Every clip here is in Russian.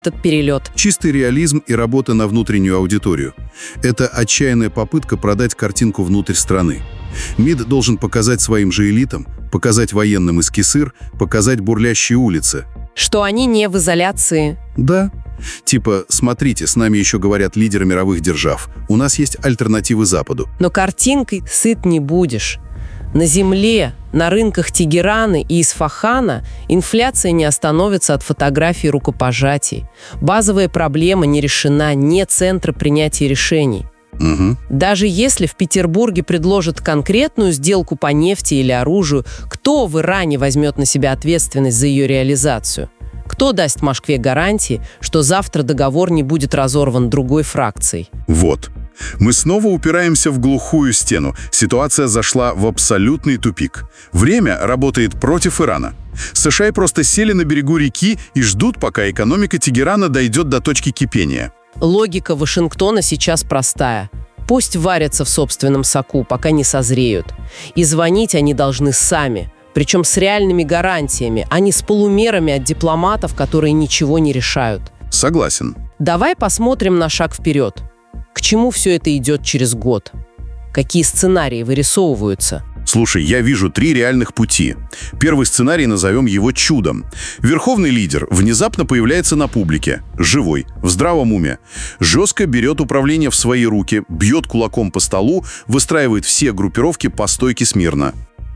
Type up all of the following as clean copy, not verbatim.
этот перелет. Чистый реализм и работа на внутреннюю аудиторию. Это отчаянная попытка продать картинку внутрь страны. МИД должен показать своим же элитам, показать военным из Кесыр, показать бурлящие улицы. Что они не в изоляции. Да. Типа, смотрите, с нами еще говорят лидеры мировых держав. У нас есть альтернативы Западу. Но картинкой сыт не будешь. На земле, на рынках Тегерана и Исфахана инфляция не остановится от фотографий рукопожатий. Базовая проблема не решена, нет центра принятия решений. Угу. Даже если в Петербурге предложат конкретную сделку по нефти или оружию, кто в Иране возьмет на себя ответственность за ее реализацию? Кто даст Москве гарантии, что завтра договор не будет разорван другой фракцией? Вот. Мы снова упираемся в глухую стену. Ситуация зашла в абсолютный тупик. Время работает против Ирана. США просто сели на берегу реки и ждут, пока экономика Тегерана дойдет до точки кипения. Логика Вашингтона сейчас простая. Пусть варятся в собственном соку, пока не созреют. И звонить они должны сами. Причем с реальными гарантиями, а не с полумерами от дипломатов, которые ничего не решают. Согласен. Давай посмотрим на шаг вперед. К чему все это идет через год? Какие сценарии вырисовываются? Слушай, я вижу 3 реальных пути. Первый сценарий назовем его чудом. Верховный лидер внезапно появляется на публике, живой, в здравом уме. Жестко берет управление в свои руки, бьет кулаком по столу, выстраивает все группировки по стойке смирно.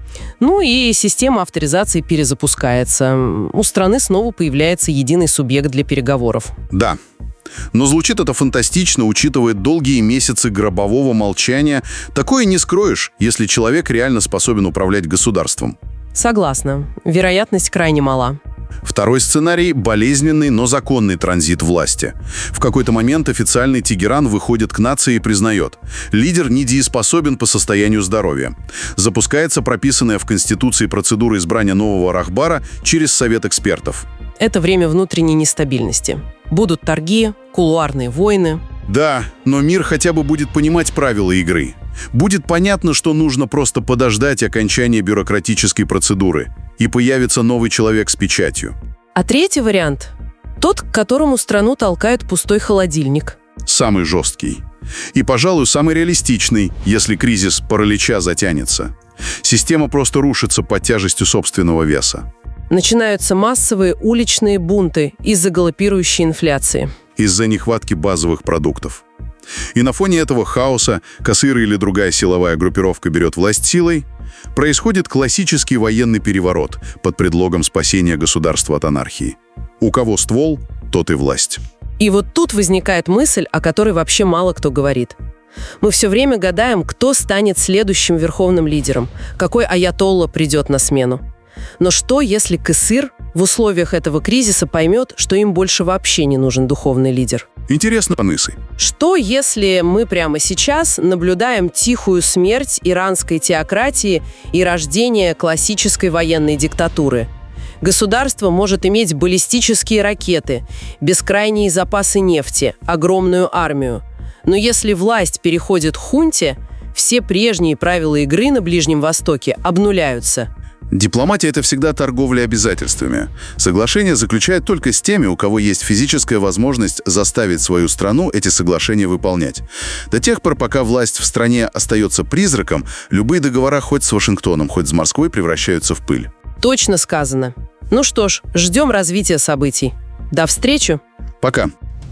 Ну и система авторизации перезапускается. У страны снова появляется единый субъект для переговоров. Да. Но звучит это фантастично, учитывая долгие месяцы гробового молчания. Такое не скроешь, если человек реально способен управлять государством. Согласна. Вероятность крайне мала. Второй сценарий – болезненный, но законный транзит власти. В какой-то момент официальный Тегеран выходит к нации и признает – лидер недееспособен по состоянию здоровья. Запускается прописанная в Конституции процедура избрания нового рахбара через Совет экспертов. Это время внутренней нестабильности. Будут торги, кулуарные войны. Да, но мир хотя бы будет понимать правила игры. Будет понятно, что нужно просто подождать окончания бюрократической процедуры, и появится новый человек с печатью. А третий вариант – тот, к которому страну толкает пустой холодильник. Самый жесткий. И, пожалуй, самый реалистичный, если кризис паралича затянется. Система просто рушится под тяжестью собственного веса. Начинаются массовые уличные бунты из-за галопирующей инфляции. Из-за нехватки базовых продуктов. И на фоне этого хаоса, Кесыр или другая силовая группировка берет власть силой, происходит классический военный переворот под предлогом спасения государства от анархии. У кого ствол, тот и власть. И вот тут возникает мысль, о которой вообще мало кто говорит. Мы все время гадаем, кто станет следующим верховным лидером, какой аятолла придет на смену. Но что, если Кесыр в условиях этого кризиса поймет, что им больше вообще не нужен духовный лидер? Интересно, мысль. Что, если мы прямо сейчас наблюдаем тихую смерть иранской теократии и рождение классической военной диктатуры? Государство может иметь баллистические ракеты, бескрайние запасы нефти, огромную армию. Но если власть переходит к хунте, все прежние правила игры на Ближнем Востоке обнуляются. Дипломатия – это всегда торговля обязательствами. Соглашения заключают только с теми, у кого есть физическая возможность заставить свою страну эти соглашения выполнять. До тех пор, пока власть в стране остается призраком, любые договора хоть с Вашингтоном, хоть с Москвой превращаются в пыль. Точно сказано. Ну что ж, ждем развития событий. До встречи. Пока.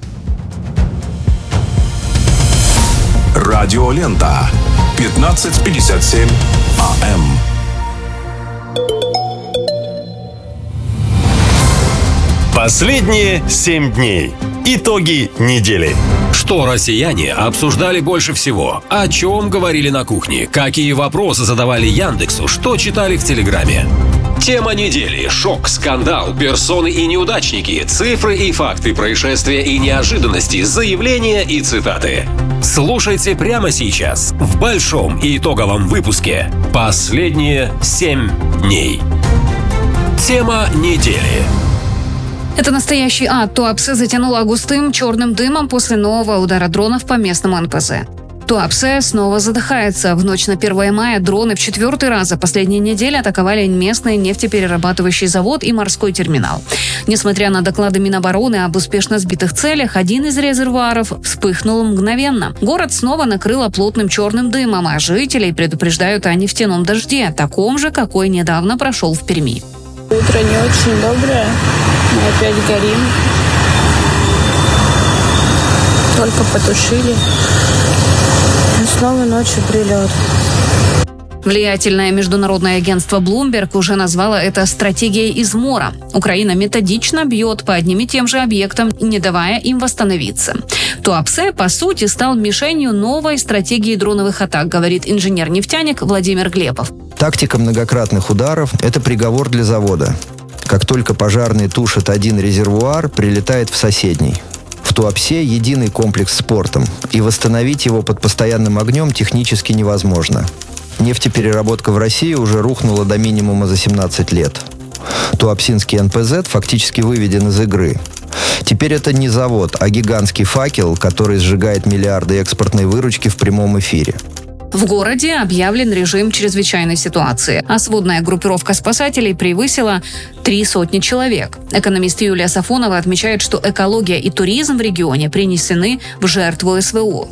Радиолента. 15:57 АМ. Последние 7 дней. Итоги недели. Что россияне обсуждали больше всего? О чем говорили на кухне? Какие вопросы задавали Яндексу? Что читали в Телеграме? Тема недели. Шок, скандал, персоны и неудачники, цифры и факты происшествия и неожиданности, заявления и цитаты. Слушайте прямо сейчас в большом и итоговом выпуске «Последние 7 дней». Тема недели. Это настоящий ад. Туапсе затянуло густым черным дымом после нового удара дронов по местному НПЗ. Туапсе снова задыхается. В ночь на 1 мая дроны в 4-й раз за последние недели атаковали местный нефтеперерабатывающий завод и морской терминал. Несмотря на доклады Минобороны об успешно сбитых целях, один из резервуаров вспыхнул мгновенно. Город снова накрыло плотным черным дымом, а жителей предупреждают о нефтяном дожде, таком же, какой недавно прошел в Перми. Утро не очень доброе. Мы опять горим. Только потушили. И снова ночью прилет. Влиятельное международное агентство Bloomberg уже назвало это стратегией измора. Украина методично бьет по одним и тем же объектам, не давая им восстановиться. Туапсе, по сути, стал мишенью новой стратегии дроновых атак, говорит инженер-нефтяник Владимир Глебов. Тактика многократных ударов – это приговор для завода. Как только пожарные тушат один резервуар, прилетает в соседний. В Туапсе единый комплекс с портом, и восстановить его под постоянным огнем технически невозможно. Нефтепереработка в России уже рухнула до минимума за 17 лет. Туапсинский НПЗ фактически выведен из игры. Теперь это не завод, а гигантский факел, который сжигает миллиарды экспортной выручки в прямом эфире. В городе объявлен режим чрезвычайной ситуации, а сводная группировка спасателей превысила 300 человек. Экономист Юлия Сафонова отмечает, что экология и туризм в регионе принесены в жертву СВО.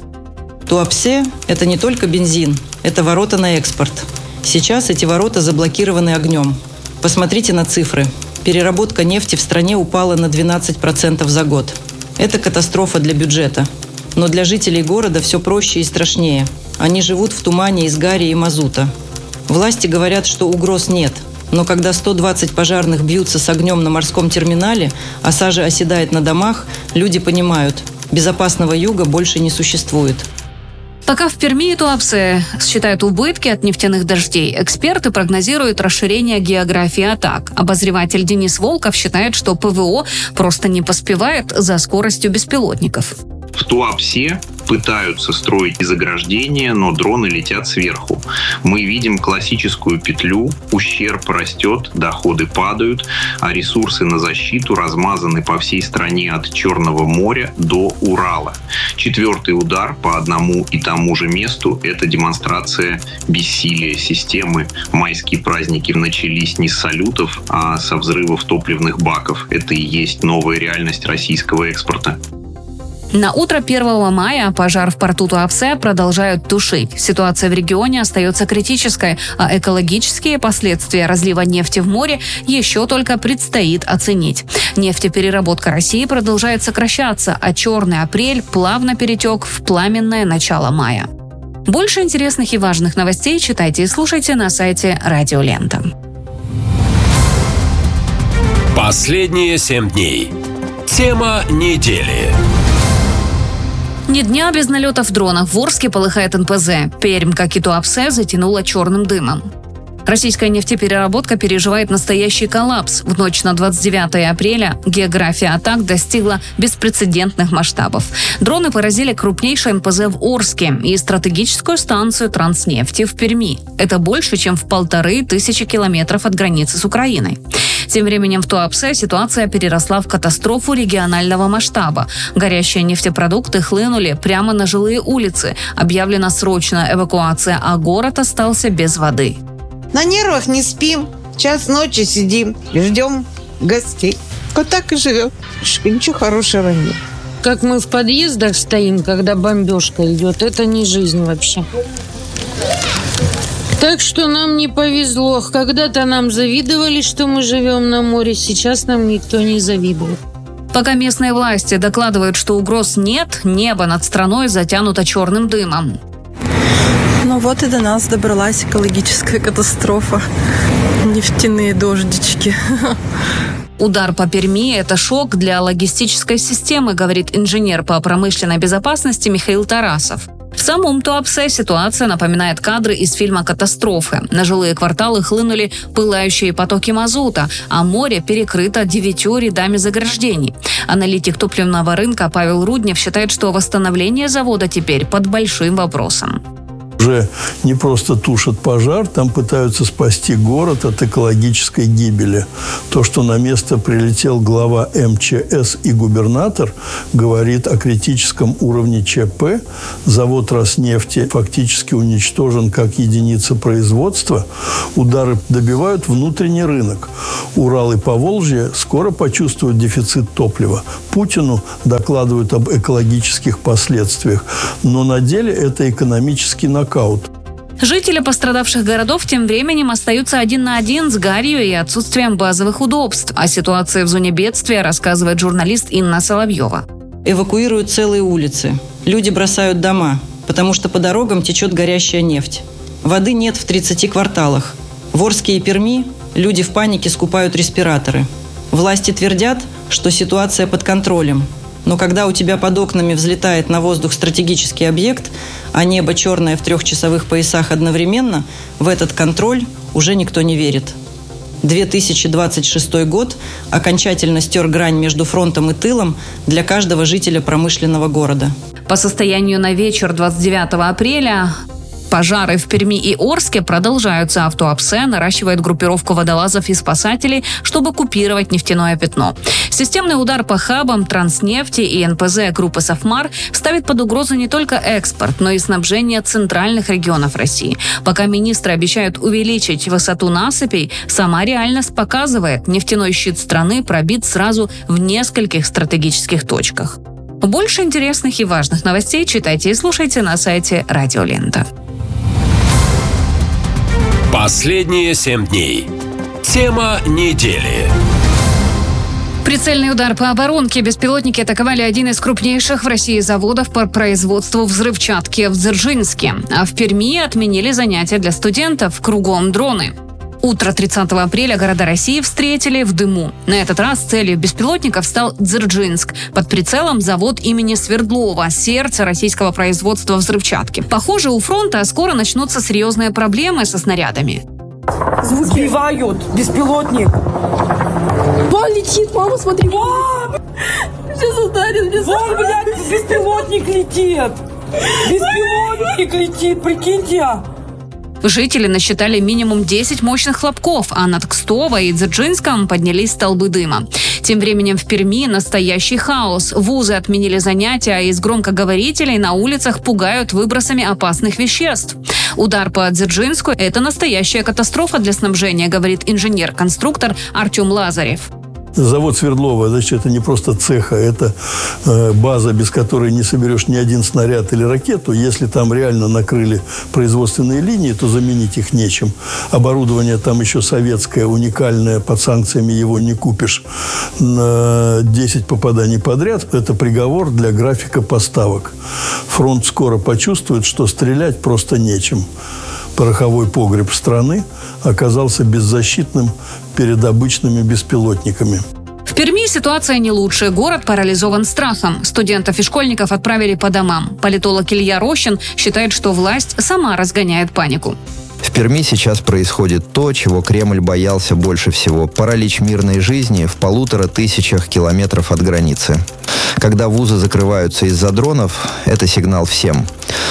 Туапсе – это не только бензин, это ворота на экспорт. Сейчас эти ворота заблокированы огнем. Посмотрите на цифры. Переработка нефти в стране упала на 12% за год. Это катастрофа для бюджета. Но для жителей города все проще и страшнее. Они живут в тумане из гари и мазута. Власти говорят, что угроз нет. Но когда 120 пожарных бьются с огнем на морском терминале, а сажа оседает на домах, люди понимают – безопасного юга больше не существует. Пока в Перми и Туапсе считают убытки от нефтяных дождей, эксперты прогнозируют расширение географии атак. Обозреватель Денис Волков считает, что ПВО просто не поспевает за скоростью беспилотников. В Туапсе пытаются строить заграждения, но дроны летят сверху. Мы видим классическую петлю, ущерб растет, доходы падают, а ресурсы на защиту размазаны по всей стране от Черного моря до Урала. 4-й удар по одному и тому же месту – это демонстрация бессилия системы. Майские праздники начались не с салютов, а со взрывов топливных баков. Это и есть новая реальность российского экспорта. На утро 1 мая пожар в порту Туапсе продолжают тушить. Ситуация в регионе остается критической, а экологические последствия разлива нефти в море еще только предстоит оценить. Нефтепереработка России продолжает сокращаться, а черный апрель плавно перетек в пламенное начало мая. Больше интересных и важных новостей читайте и слушайте на сайте Радио Лента. Последние 7 дней. Тема недели. Ни дня без налетов дронов. В Орске полыхает НПЗ. Пермь, как и Туапсе, затянуло черным дымом. Российская нефтепереработка переживает настоящий коллапс. В ночь на 29 апреля география атак достигла беспрецедентных масштабов. Дроны поразили крупнейший НПЗ в Орске и стратегическую станцию Транснефти в Перми. Это больше, чем в 1500 километров от границы с Украиной. Тем временем в Туапсе ситуация переросла в катастрофу регионального масштаба. Горящие нефтепродукты хлынули прямо на жилые улицы. Объявлена срочная эвакуация, а город остался без воды. На нервах не спим. Час ночи сидим, ждем гостей. Вот так и живем. Ничего хорошего нет. Как мы в подъездах стоим, когда бомбежка идет, это не жизнь вообще. Так что нам не повезло. Когда-то нам завидовали, что мы живем на море. Сейчас нам никто не завидует. Пока местные власти докладывают, что угроз нет, небо над страной затянуто черным дымом. Ну вот и до нас добралась экологическая катастрофа. Нефтяные дождички. Удар по Перми – это шок для логистической системы, говорит инженер по промышленной безопасности Михаил Тарасов. В самом Туапсе ситуация напоминает кадры из фильма «Катастрофы». На жилые кварталы хлынули пылающие потоки мазута, а море перекрыто 9 рядами заграждений. Аналитик топливного рынка Павел Руднев считает, что восстановление завода теперь под большим вопросом. Уже не просто тушат пожар, там пытаются спасти город от экологической гибели. То, что на место прилетел глава МЧС и губернатор, говорит о критическом уровне ЧП. Завод Роснефти фактически уничтожен как единица производства. Удары добивают внутренний рынок. Урал и Поволжье скоро почувствуют дефицит топлива. Путину докладывают об экологических последствиях. Но на деле это экономический нокаут. Жители пострадавших городов тем временем остаются один на один с гарью и отсутствием базовых удобств. О ситуации в зоне бедствия рассказывает журналист Инна Соловьева. Эвакуируют целые улицы. Люди бросают дома, потому что по дорогам течет горящая нефть. Воды нет в 30 кварталах. В Орске и Перми люди в панике скупают респираторы. Власти твердят, что ситуация под контролем. Но когда у тебя под окнами взлетает на воздух стратегический объект, а небо черное в 3-часовых поясах одновременно, в этот контроль уже никто не верит. 2026 год окончательно стер грань между фронтом и тылом для каждого жителя промышленного города. По состоянию на вечер 29 апреля пожары в Перми и Орске продолжаются. Автоапсе наращивает группировку водолазов и спасателей, чтобы купировать нефтяное пятно. Системный удар по хабам Транснефти и НПЗ группы «Сафмар» ставит под угрозу не только экспорт, но и снабжение центральных регионов России. Пока министры обещают увеличить высоту насыпей, сама реальность показывает, нефтяной щит страны пробит сразу в нескольких стратегических точках. Больше интересных и важных новостей читайте и слушайте на сайте Радио Лента. Последние 7 дней. Тема недели. Прицельный удар по оборонке. Беспилотники атаковали один из крупнейших в России заводов по производству взрывчатки в Дзержинске. А в Перми отменили занятия для студентов. Кругом дроны. Утро 30 апреля города России встретили в дыму. На этот раз целью беспилотников стал Дзержинск. Под прицелом завод имени Свердлова, сердце российского производства взрывчатки. Похоже, у фронта скоро начнутся серьезные проблемы со снарядами. Сбивают беспилотник. Вон летит, мама, смотри. Сейчас ударит. Вон, блядь, беспилотник летит. Беспилотник летит, прикиньте. Жители насчитали минимум 10 мощных хлопков, а над Кстово и Дзержинском поднялись столбы дыма. Тем временем в Перми настоящий хаос. Вузы отменили занятия, а из громкоговорителей на улицах пугают выбросами опасных веществ. Удар по Дзержинску – это настоящая катастрофа для снабжения, говорит инженер-конструктор Артем Лазарев. Завод Свердлова, значит, это не просто цех, а это база, без которой не соберешь ни один снаряд или ракету. Если там реально накрыли производственные линии, то заменить их нечем. Оборудование там еще советское, уникальное, под санкциями его не купишь. На 10 попаданий подряд – это приговор для графика поставок. Фронт скоро почувствует, что стрелять просто нечем. Пороховой погреб страны оказался беззащитным перед обычными беспилотниками. В Перми ситуация не лучше. Город парализован страхом. Студентов и школьников отправили по домам. Политолог Илья Рощин считает, что власть сама разгоняет панику. В Перми сейчас происходит то, чего Кремль боялся больше всего – паралич мирной жизни в 1500 километров от границы. Когда вузы закрываются из-за дронов, это сигнал всем.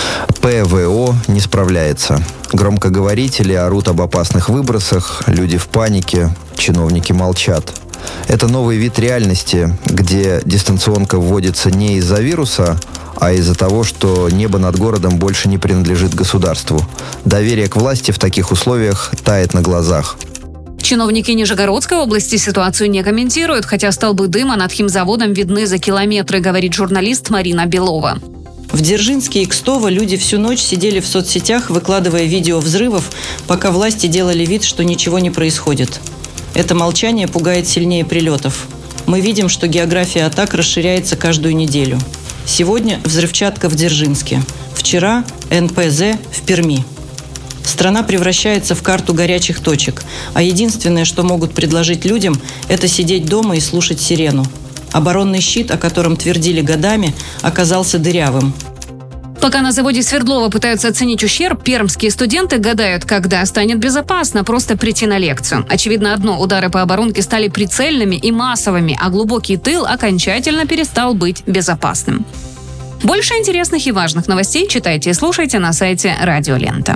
ПВО не справляется. Громкоговорители орут об опасных выбросах, люди в панике, чиновники молчат. Это новый вид реальности, где дистанционка вводится не из-за вируса, а из-за того, что небо над городом больше не принадлежит государству. Доверие к власти в таких условиях тает на глазах. Чиновники Нижегородской области ситуацию не комментируют, хотя столбы дыма над химзаводом видны за километры, говорит журналист Марина Белова. В Дзержинске и Кстово люди всю ночь сидели в соцсетях, выкладывая видео взрывов, пока власти делали вид, что ничего не происходит. Это молчание пугает сильнее прилетов. Мы видим, что география атак расширяется каждую неделю. Сегодня взрывчатка в Дзержинске. Вчера НПЗ в Перми. Страна превращается в карту горячих точек, а единственное, что могут предложить людям, это сидеть дома и слушать сирену. Оборонный щит, о котором твердили годами, оказался дырявым. Пока на заводе Свердлова пытаются оценить ущерб, пермские студенты гадают, когда станет безопасно просто прийти на лекцию. Очевидно одно – удары по оборонке стали прицельными и массовыми, а глубокий тыл окончательно перестал быть безопасным. Больше интересных и важных новостей читайте и слушайте на сайте Радио Лента.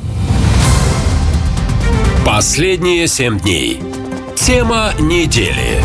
Последние 7 дней. Тема недели.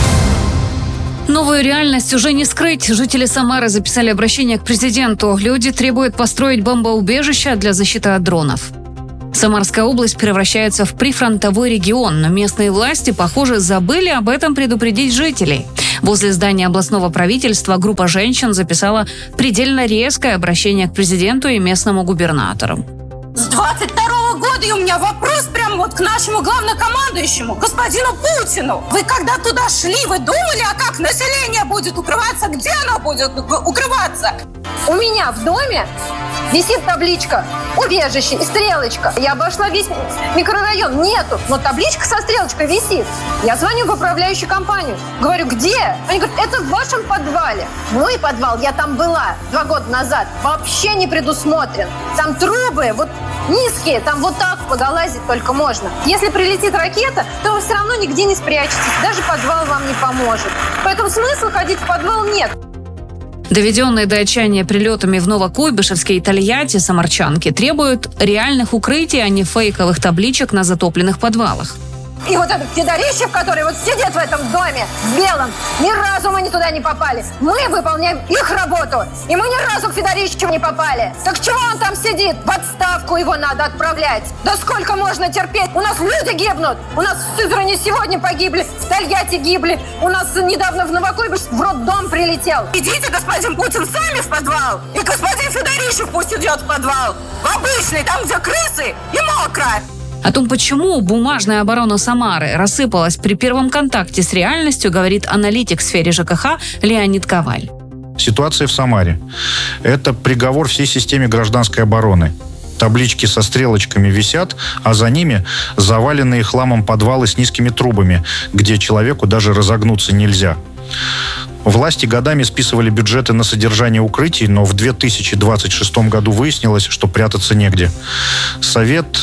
Новую реальность уже не скрыть. Жители Самары записали обращение к президенту. Люди требуют построить бомбоубежища для защиты от дронов. Самарская область превращается в прифронтовой регион, но местные власти, похоже, забыли об этом предупредить жителей. Возле здания областного правительства группа женщин записала предельно резкое обращение к президенту и местному губернатору. С 22-го года и у меня вопрос прямо вот к нашему главнокомандующему, господину Путину. Вы когда туда шли, вы думали, а как население будет укрываться? Где оно будет укрываться? У меня в доме висит табличка «Убежище» и стрелочка. Я обошла весь микрорайон. Нету, но табличка со стрелочкой висит. Я звоню в управляющую компанию. Говорю, где? Они говорят, это в вашем подвале. Мой подвал, я там была 2 года назад, вообще не предусмотрен. Там трубы вот низкие, там вот так поголазить только можно. Если прилетит ракета, то вы все равно нигде не спрячетесь. Даже подвал вам не поможет. Поэтому смысла ходить в подвал нет. Доведенные до отчаяния прилетами в Новокуйбышевске и Тольятти самарчанки требуют реальных укрытий, а не фейковых табличек на затопленных подвалах. И вот этот Федорищев, который вот сидит в этом доме, в белом, ни разу мы туда не попали. Мы выполняем их работу, и мы ни разу к Федорищеву не попали. Так чего он там сидит? В отставку его надо отправлять. Да сколько можно терпеть? У нас люди гибнут. У нас в Сызрани сегодня погибли, в Тольятти гибли. У нас недавно в Новокуйбышевск в роддом прилетел. Идите, господин Путин, сами в подвал. И господин Федорищев пусть идет в подвал. В обычный, там, где крысы и мокро. О том, почему бумажная оборона Самары рассыпалась при первом контакте с реальностью, говорит аналитик в сфере ЖКХ Леонид Коваль. Ситуация в Самаре – это приговор всей системе гражданской обороны. Таблички со стрелочками висят, а за ними заваленные хламом подвалы с низкими трубами, где человеку даже разогнуться нельзя. Власти годами списывали бюджеты на содержание укрытий, но в 2026 году выяснилось, что прятаться негде. Совет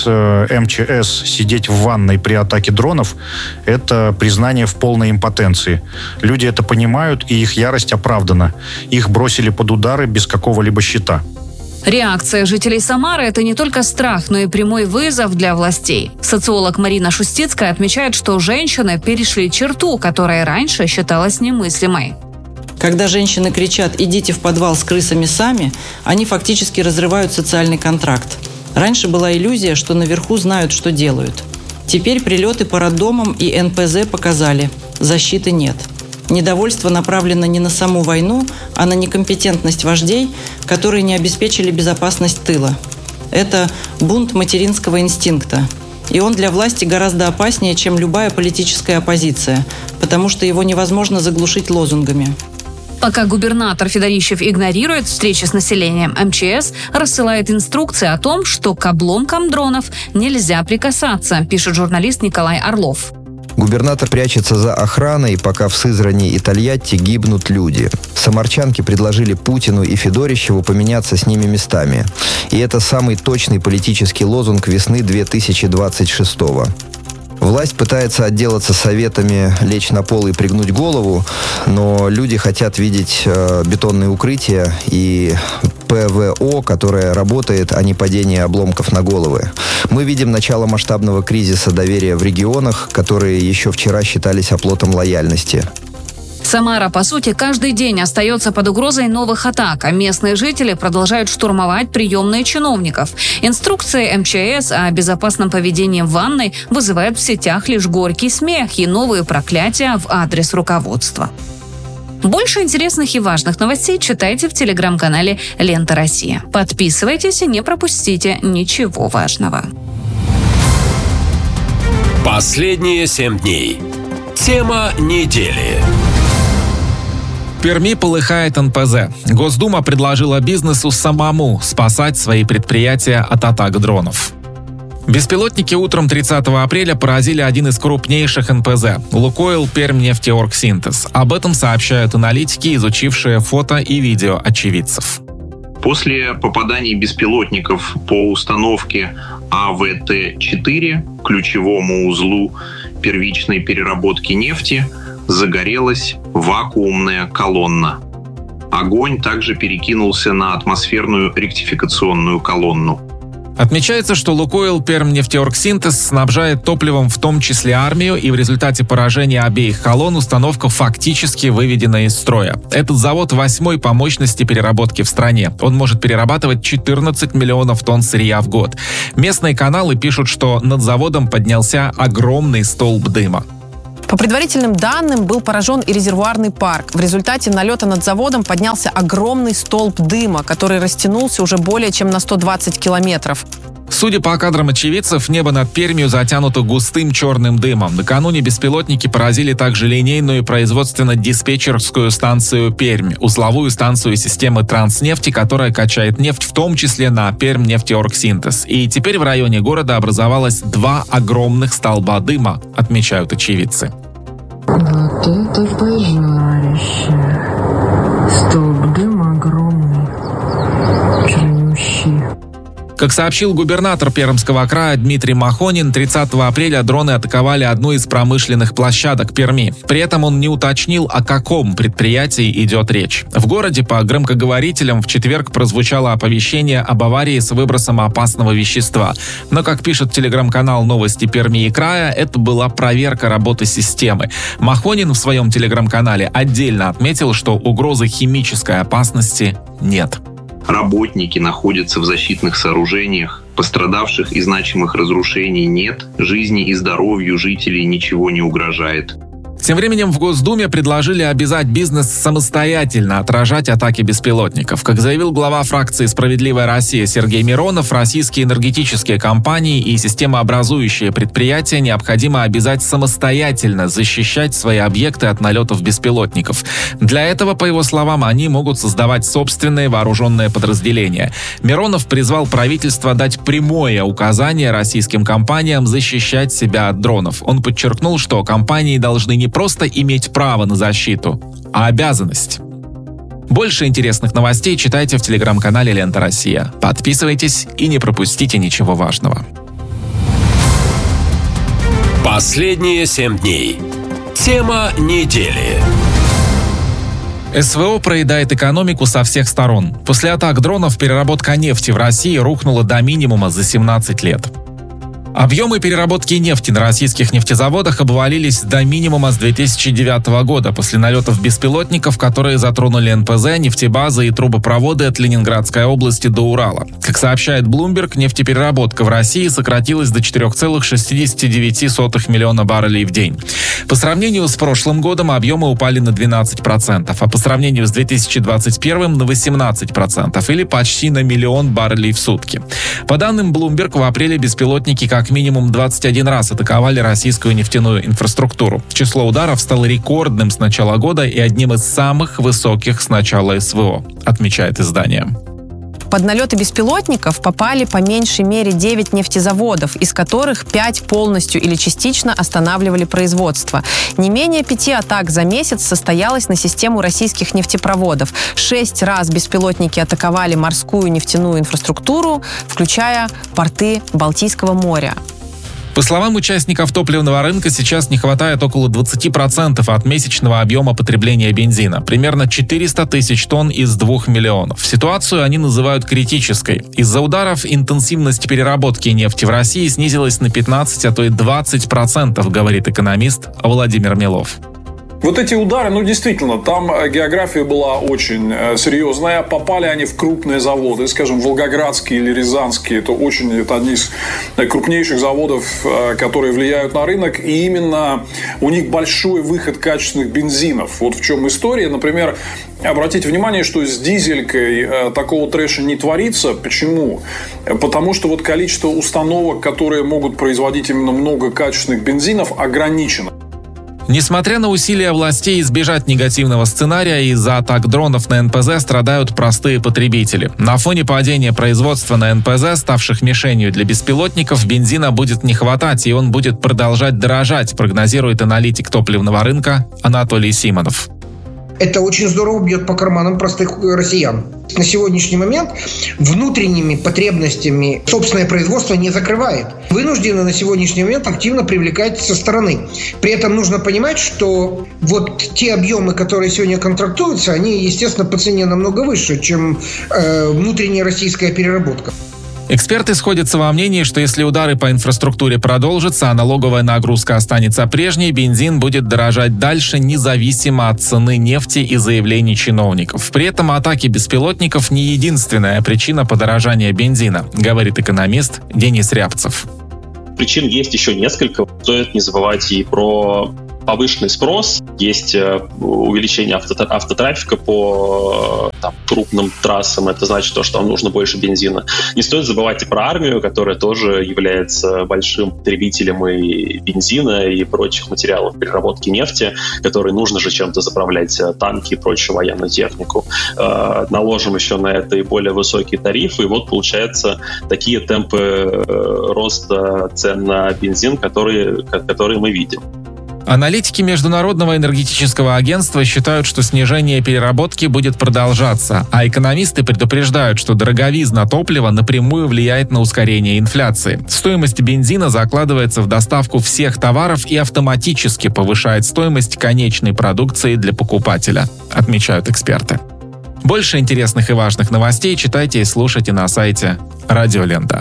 МЧС сидеть в ванной при атаке дронов – это признание в полной импотенции. Люди это понимают, и их ярость оправдана. Их бросили под удары без какого-либо щита. Реакция жителей Самары – это не только страх, но и прямой вызов для властей. Социолог Марина Шустицкая отмечает, что женщины перешли черту, которая раньше считалась немыслимой. Когда женщины кричат «идите в подвал с крысами сами», они фактически разрывают социальный контракт. Раньше была иллюзия, что наверху знают, что делают. Теперь прилеты по роддомам и НПЗ показали – защиты нет. Недовольство направлено не на саму войну, а на некомпетентность вождей, которые не обеспечили безопасность тыла. Это бунт материнского инстинкта. И он для власти гораздо опаснее, чем любая политическая оппозиция, потому что его невозможно заглушить лозунгами. Пока губернатор Федорищев игнорирует встречи с населением, МЧС рассылает инструкции о том, что к обломкам дронов нельзя прикасаться, пишет журналист Николай Орлов. Губернатор прячется за охраной, пока в Сызрани и Тольятти гибнут люди. Самарчанки предложили Путину и Федорищеву поменяться с ними местами. И это самый точный политический лозунг весны 2026-го. Власть пытается отделаться советами лечь на пол и пригнуть голову, но люди хотят видеть бетонные укрытия и ПВО, которое работает, а не падение обломков на головы. Мы видим начало масштабного кризиса доверия в регионах, которые еще вчера считались оплотом лояльности. Самара, по сути, каждый день остается под угрозой новых атак, а местные жители продолжают штурмовать приемные чиновников. Инструкции МЧС о безопасном поведении в ванной вызывают в сетях лишь горький смех и новые проклятия в адрес руководства. Больше интересных и важных новостей читайте в телеграм-канале «Лента Россия». Подписывайтесь и не пропустите ничего важного. Последние 7 дней. Тема недели. В Перми полыхает НПЗ. Госдума предложила бизнесу самому спасать свои предприятия от атак дронов. Беспилотники утром 30 апреля поразили один из крупнейших НПЗ – «Лукойл Пермнефтеоргсинтез». Об этом сообщают аналитики, изучившие фото и видео очевидцев. После попаданий беспилотников по установке АВТ-4, ключевому узлу первичной переработки нефти, загорелась вакуумная колонна. Огонь также перекинулся на атмосферную ректификационную колонну. Отмечается, что «Лукойл» Пермнефтеоргсинтез снабжает топливом в том числе армию, и в результате поражения обеих колонн установка фактически выведена из строя. Этот завод 8-й по мощности переработки в стране. Он может перерабатывать 14 миллионов тонн сырья в год. Местные каналы пишут, что над заводом поднялся огромный столб дыма. По предварительным данным, был поражен и резервуарный парк. В результате налета над заводом поднялся огромный столб дыма, который растянулся уже более чем на 120 километров. Судя по кадрам очевидцев, небо над Пермью затянуто густым черным дымом. Накануне беспилотники поразили также линейную производственно-диспетчерскую станцию «Пермь», узловую станцию системы «Транснефти», которая качает нефть, в том числе на Пермнефтеоргсинтез. И теперь в районе города образовалось 2 огромных столба дыма, отмечают очевидцы. Вот это пожарище. Столб дыма огромный, чернющий. Как сообщил губернатор Пермского края Дмитрий Махонин, 30 апреля дроны атаковали одну из промышленных площадок Перми. При этом он не уточнил, о каком предприятии идет речь. В городе по громкоговорителям в четверг прозвучало оповещение об аварии с выбросом опасного вещества. Но, как пишет телеграм-канал «Новости Перми и края», это была проверка работы системы. Махонин в своем телеграм-канале отдельно отметил, что угрозы химической опасности нет. Работники находятся в защитных сооружениях, пострадавших и значимых разрушений нет, жизни и здоровью жителей ничего не угрожает. Тем временем в Госдуме предложили обязать бизнес самостоятельно отражать атаки беспилотников. Как заявил глава фракции «Справедливая Россия» Сергей Миронов, российские энергетические компании и системообразующие предприятия необходимо обязать самостоятельно защищать свои объекты от налетов беспилотников. Для этого, по его словам, они могут создавать собственные вооруженные подразделения. Миронов призвал правительство дать прямое указание российским компаниям защищать себя от дронов. Он подчеркнул, что компании должны не просто иметь право на защиту, а обязанность. Больше интересных новостей читайте в телеграм-канале «Лента Россия». Подписывайтесь и не пропустите ничего важного. Последние 7 дней. Тема недели. СВО проедает экономику со всех сторон. После атак дронов переработка нефти в России рухнула до минимума за 17 лет. Объемы переработки нефти на российских нефтезаводах обвалились до минимума с 2009 года после налетов беспилотников, которые затронули НПЗ, нефтебазы и трубопроводы от Ленинградской области до Урала. Как сообщает Bloomberg, нефтепереработка в России сократилась до 4,69 миллиона баррелей в день. По сравнению с прошлым годом объемы упали на 12%, а по сравнению с 2021 на 18%, или почти на миллион баррелей в сутки. По данным Bloomberg, в апреле беспилотники как минимум 21 раз атаковали российскую нефтяную инфраструктуру. Число ударов стало рекордным с начала года и одним из самых высоких с начала СВО, отмечает издание. Под налеты беспилотников попали по меньшей мере 9 нефтезаводов, из которых 5 полностью или частично останавливали производство. Не менее 5 атак за месяц состоялось на систему российских нефтепроводов. 6 раз беспилотники атаковали морскую нефтяную инфраструктуру, включая порты Балтийского моря. По словам участников топливного рынка, сейчас не хватает около 20% от месячного объема потребления бензина, примерно 400 тысяч тонн из 2 миллионов. Ситуацию они называют критической. Из-за ударов интенсивность переработки нефти в России снизилась на 15, а то и 20%, говорит экономист Владимир Милов. Вот эти удары, действительно, там география была очень серьезная. Попали они в крупные заводы, скажем, волгоградские или рязанские. Это одни из крупнейших заводов, которые влияют на рынок. И именно у них большой выход качественных бензинов. Вот в чем история. Например, обратите внимание, что с дизелькой такого трэша не творится. Почему? Потому что вот количество установок, которые могут производить именно много качественных бензинов, ограничено. Несмотря на усилия властей избежать негативного сценария, из-за атак дронов на НПЗ страдают простые потребители. На фоне падения производства на НПЗ, ставших мишенью для беспилотников, бензина будет не хватать, и он будет продолжать дорожать, прогнозирует аналитик топливного рынка Анатолий Симонов. Это очень здорово бьет по карманам простых россиян. На сегодняшний момент внутренними потребностями собственное производство не закрывает. Вынуждены на сегодняшний момент активно привлекать со стороны. При этом нужно понимать, что вот те объемы, которые сегодня контрактуются, они, естественно, по цене намного выше, чем внутренняя российская переработка. Эксперты сходятся во мнении, что если удары по инфраструктуре продолжатся, а налоговая нагрузка останется прежней, бензин будет дорожать дальше, независимо от цены нефти и заявлений чиновников. При этом атаки беспилотников не единственная причина подорожания бензина, говорит экономист Денис Рябцев. Причин есть еще несколько. Стоит не забывать и про повышенный спрос, есть увеличение автотрафика по крупным трассам, это значит то, что нам нужно больше бензина. Не стоит забывать и про армию, которая тоже является большим потребителем и бензина, и прочих материалов переработки нефти, которые нужно же чем-то заправлять танки и прочую военную технику. Наложим еще на это и более высокие тарифы, и вот получается такие темпы роста цен на бензин, которые мы видим. Аналитики Международного энергетического агентства считают, что снижение переработки будет продолжаться, а экономисты предупреждают, что дороговизна топлива напрямую влияет на ускорение инфляции. Стоимость бензина закладывается в доставку всех товаров и автоматически повышает стоимость конечной продукции для покупателя, отмечают эксперты. Больше интересных и важных новостей читайте и слушайте на сайте Радио Лента.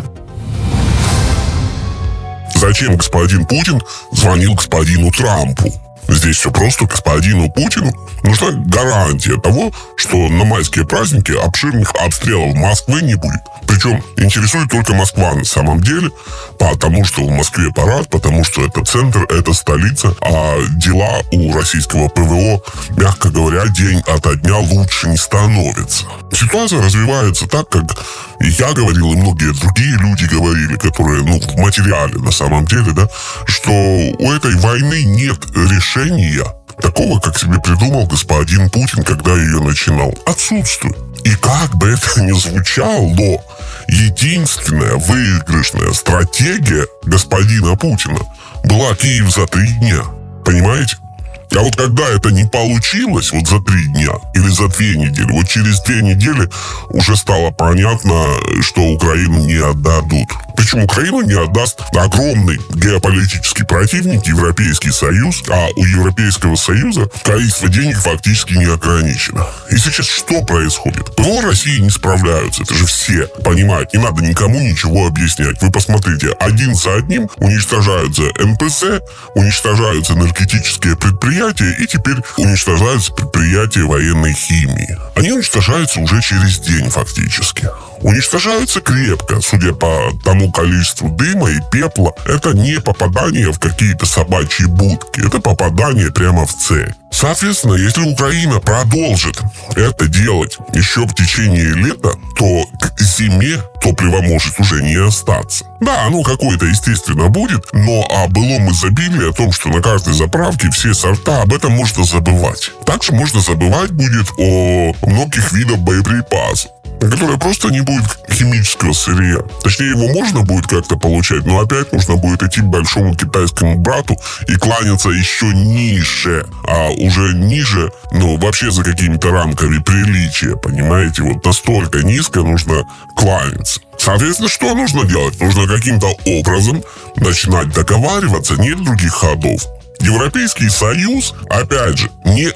Зачем господин Путин звонил господину Трампу? Здесь все просто. Господину Путину нужна гарантия того, что на майские праздники обширных обстрелов Москвы не будет. Причем интересует только Москва на самом деле, потому что в Москве парад, потому что это центр, это столица, а дела у российского ПВО, мягко говоря, день ото дня лучше не становятся. Ситуация развивается так, как и я говорил, и многие другие люди говорили, которые, в материале на самом деле, да, что у этой войны нет решения такого, как себе придумал господин Путин, когда ее начинал. Отсутствует. И как бы это ни звучало, единственная выигрышная стратегия господина Путина была Киев за 3 дня. Понимаете? А вот когда это не получилось, вот за 3 дня или за 2 недели, вот через 2 недели уже стало понятно, что Украину не отдадут. Причем Украину не отдаст огромный геополитический противник, Европейский Союз, а у Европейского Союза количество денег фактически не ограничено. И сейчас что происходит? ПВО России не справляются, это же все понимают, не надо никому ничего объяснять. Вы посмотрите, один за одним уничтожаются НПЗ, уничтожаются энергетические предприятия, и теперь уничтожаются предприятия военной химии. Они уничтожаются уже через день фактически. Уничтожаются крепко, судя по тому количеству дыма и пепла. Это не попадание в какие-то собачьи будки, это попадание прямо в цель. Соответственно, если Украина продолжит это делать еще в течение лета, то к зиме топлива может уже не остаться. Да, оно какое-то, естественно, будет, но о былом изобилии, о том, что на каждой заправке все сорта, об этом можно забывать. Также можно забывать будет о многих видах боеприпасов, которое просто не будет химического сырья. Точнее, его можно будет как-то получать, но опять нужно будет идти к большому китайскому брату и кланяться еще ниже. А уже ниже, вообще за какими-то рамками приличия, понимаете? Вот настолько низко нужно кланяться. Соответственно, что нужно делать? Нужно каким-то образом начинать договариваться, нет других ходов. Европейский Союз, опять же, не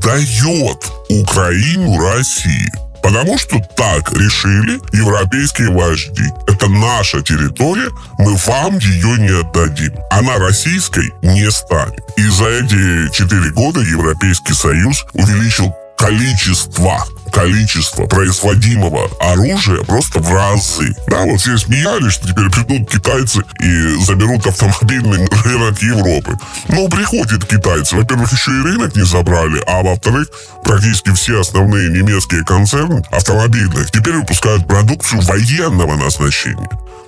отдает Украину России. Потому что так решили европейские вожди. Это наша территория, мы вам ее не отдадим. Она российской не станет. И за эти 4 года Европейский Союз увеличил количество производимого оружия просто в разы. Да, вот все смеялись, что теперь придут китайцы и заберут автомобильный рынок Европы. Но приходят китайцы. Во-первых, еще и рынок не забрали, а во-вторых, практически все основные немецкие концерны автомобильных теперь выпускают продукцию военного назначения.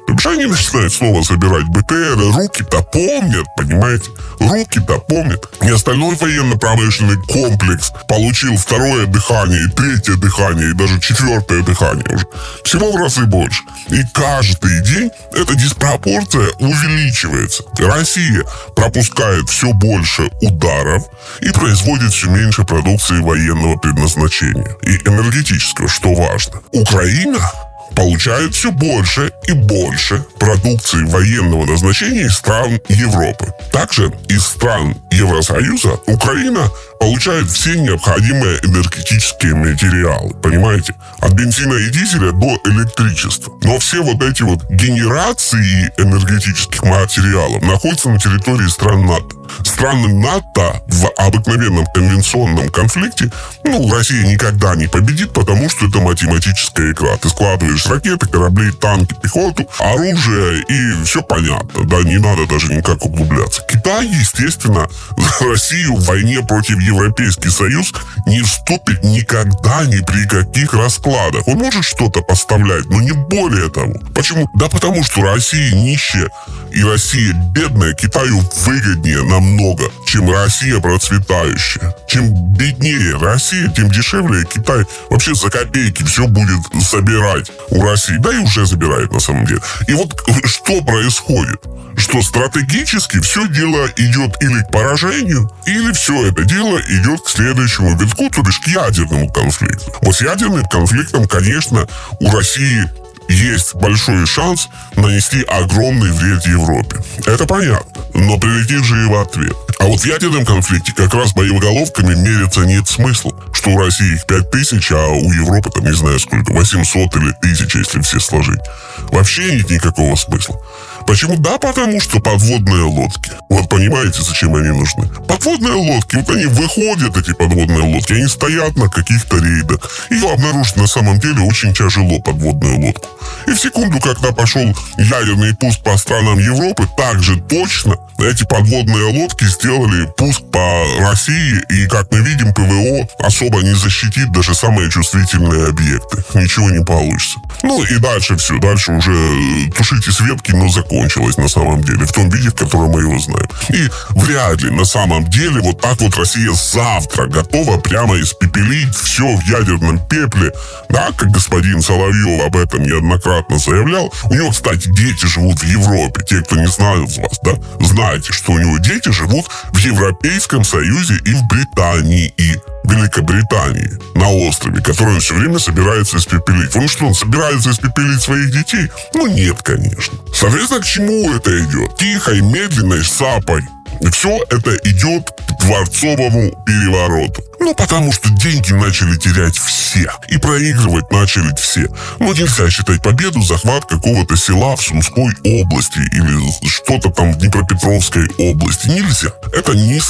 То бишь они начинают снова собирать БТРы, руки-то помнят, понимаете? Руки-то помнят. И остальной военно-промышленный комплекс получил второе дыхание, и третье дыхание, и даже четвертое дыхание уже. Всего в разы больше. И каждый день эта диспропорция увеличивается. Россия пропускает все больше ударов и производит все меньше продукции военного предназначения и энергетического, что важно. Украина получает все больше и больше продукции военного назначения из стран Европы. Также из стран Евросоюза Украина получает все необходимые энергетические материалы, понимаете? От бензина и дизеля до электричества. Но все вот эти вот генерации энергетических материалов находятся на территории стран НАТО. Страны НАТО в обыкновенном конвенционном конфликте, Россия никогда не победит, потому что это математическая игра. Ты складываешь ракеты, корабли, танки, пехоту, оружие, и все понятно. Да, не надо даже никак углубляться. Китай, естественно, за Россию в войне против Европейский Союз не вступит никогда ни при каких раскладах. Он может что-то поставлять, но не более того. Почему? Да потому что Россия нищая и Россия бедная Китаю выгоднее намного, чем Россия процветающая. Чем беднее Россия, тем дешевле Китай вообще за копейки все будет собирать у России. Да и уже забирает на самом деле. И вот что происходит? Что стратегически все дело идет или к поражению, или все это дело идет к следующему витку, то бишь к ядерному конфликту. Вот с ядерным конфликтом, конечно, у России есть большой шанс нанести огромный вред Европе. Это понятно. Но прилетит же и в ответ. А вот в ядерном конфликте как раз боеголовками мериться нет смысла. Что у России их 5000, а у Европы там не знаю сколько, 800 или 1000, если все сложить. Вообще нет никакого смысла. Почему? Да, потому что подводные лодки. Вот понимаете, зачем они нужны? Подводные лодки, вот они выходят, эти подводные лодки, они стоят на каких-то рейдах. Ее обнаружить на самом деле очень тяжело, подводную лодку. И в секунду, когда пошел ядерный пуск по странам Европы, также точно эти подводные лодки сделали пуск по России. И, как мы видим, ПВО особо не защитит даже самые чувствительные объекты. Ничего не получится. И дальше все. Дальше уже тушите светки, но закончилось на самом деле. В том виде, в котором мы его знаем. И вряд ли на самом деле вот так вот Россия завтра готова прямо испепелить все в ядерном пепле. Да, как господин Соловьев об этом неоднократно заявлял. У него, кстати, дети живут в Европе. Те, кто не знает из вас, да, знаете, что у него дети живут в Европейском Союзе и в Британии, и Великобритании, на острове, который он все время собирается испепелить. Он собирается испепелить своих детей? Нет, конечно. Соответственно, к чему это идет? Тихой, медленной сапой. И все это идет к дворцовому перевороту. Потому что деньги начали терять все. И проигрывать начали все. Нельзя считать победу захват какого-то села в Сумской области или что-то там в Днепропетровской области. Нельзя. Это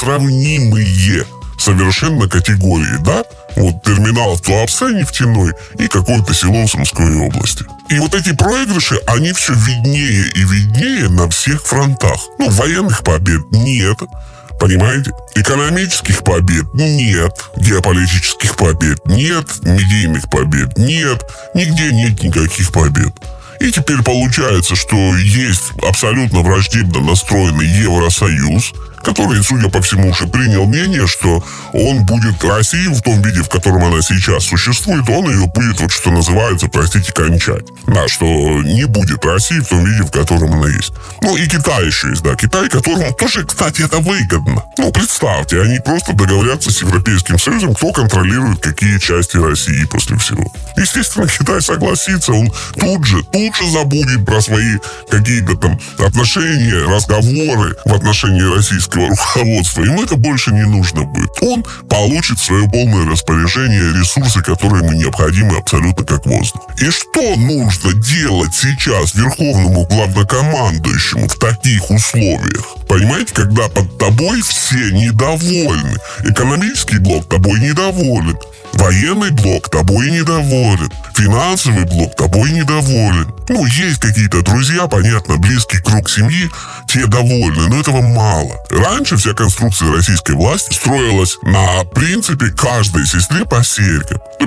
несравнимые совершенно категории, да? Вот терминал в Туапсе нефтяной и какое-то село в Сумской области. И вот эти проигрыши, они все виднее и виднее на всех фронтах. Военных побед нет, понимаете? Экономических побед нет, геополитических побед нет, медийных побед нет, нигде нет никаких побед. И теперь получается, что есть абсолютно враждебно настроенный Евросоюз, который, судя по всему, уже принял мнение, что он будет Россию в том виде, в котором она сейчас существует, он ее будет, вот что называется, простите, кончать. Да, что не будет России в том виде, в котором она есть. И Китай еще есть, да. Китай, которому тоже, кстати, это выгодно. Представьте, они просто договорятся с Европейским Союзом, кто контролирует какие части России после всего. Естественно, Китай согласится, он тут же забудет про свои какие-то там отношения, разговоры в отношении российского руководства. Ему это больше не нужно будет. Он получит в свое полное распоряжение ресурсы, которые ему необходимы абсолютно как воздух. И что нужно делать сейчас верховному главнокомандующему в таких условиях? Понимаете, когда под тобой все недовольны. Экономический блок тобой недоволен. Военный блок тобой недоволен. Финансовый блок тобой недоволен. Есть какие-то друзья, понятно, близкий круг семьи, те довольны, но этого мало. Раньше вся конструкция российской власти строилась на принципе каждой сестре по серьгам.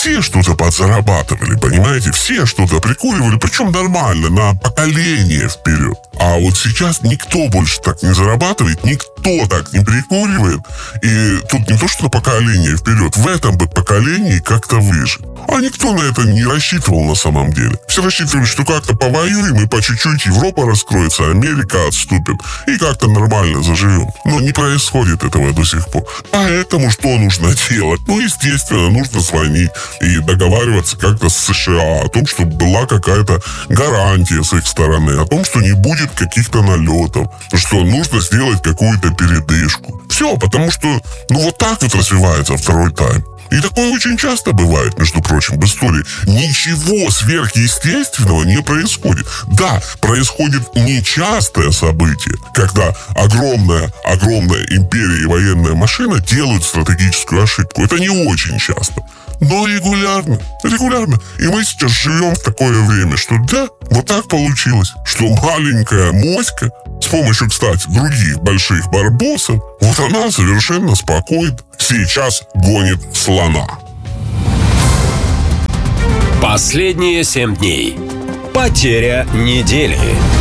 все что-то подзарабатывали, понимаете? Все что-то прикуривали, причем нормально, на поколение вперед. А вот сейчас никто больше так не зарабатывает, никто так не прикуривает. И тут не то, что на поколение вперед, в этом бы поколении как-то выжить. А никто на это не рассчитывал на самом деле. Все рассчитывали, что как-то повоюем, и по чуть-чуть Европа раскроется, Америка отступит, и как-то нормально заживем. Но не происходит этого до сих пор. Поэтому что нужно делать? Ну, естественно, нужно звонить и договариваться как-то с США о том, чтобы была какая-то гарантия с их стороны, о том, что не будет каких-то налетов, что нужно сделать какую-то передышку. Все, потому что, вот так вот развивается второй тайм. И такое очень часто бывает, между прочим, в истории. Ничего сверхъестественного не происходит. Да, происходит нечастое событие, когда огромная империя и военная машина делают стратегическую ошибку. Это не очень часто. Но регулярно. И мы сейчас живем в такое время, что да, вот так получилось, что маленькая моська с помощью, кстати, других больших барбосов, вот она совершенно спокойно сейчас гонит слона. Последние 7 дней. Потеря недели.